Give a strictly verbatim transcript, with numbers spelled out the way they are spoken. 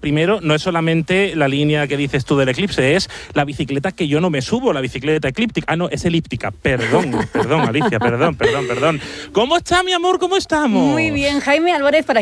primero, no es solamente la línea que dices tú del eclipse, es la bicicleta que yo no me subo, la bicicleta eclíptica. Ah, no, es elíptica. Perdón, perdón, Alicia, perdón, perdón, perdón. ¿Cómo está, mi amor? ¿Cómo estamos? Muy bien, Jaime Álvarez, para